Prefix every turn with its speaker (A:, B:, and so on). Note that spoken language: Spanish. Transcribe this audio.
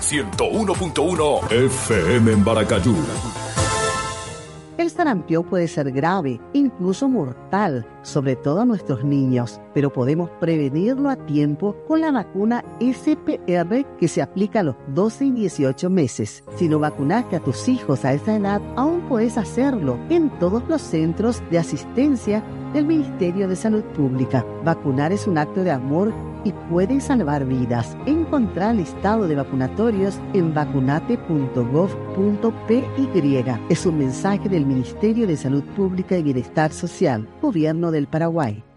A: 101.1 FM en Baracayú.
B: El sarampión puede ser grave, incluso mortal, sobre todo a nuestros niños, pero podemos prevenirlo a tiempo con la vacuna SPR que se aplica a los 12 y 18 meses. Si no vacunaste a tus hijos a esa edad, aún puedes hacerlo en todos los centros de asistencia del Ministerio de Salud Pública. Vacunar es un acto de amor y puede salvar vidas. Encontrá el listado de vacunatorios en vacunate.gov.py. Es un mensaje del Ministerio de Salud Pública y Bienestar Social, Gobierno del Paraguay.